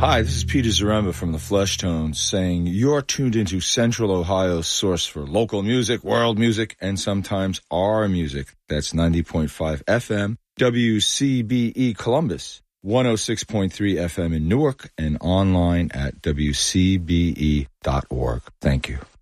Hi, this is Peter Zaremba from the Flesh Tones saying you're tuned into Central Ohio's source for local music, world music, and sometimes our music. That's 90.5 FM, WCBE Columbus, 106.3 FM in Newark, and online at WCBE.org. Thank you.